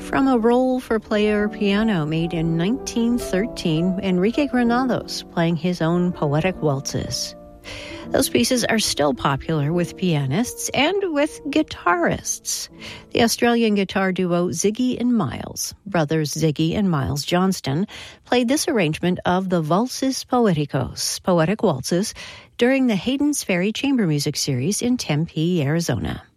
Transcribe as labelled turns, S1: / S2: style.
S1: From a roll for player piano made in 1913, Enrique Granados playing his own poetic waltzes. Those pieces are still popular with pianists and with guitarists. The Australian guitar duo Ziggy and Miles, brothers Ziggy and Miles Johnston, played this arrangement of the Valses Poéticos, poetic waltzes, during the Hayden's Ferry Chamber Music Series in Tempe, Arizona.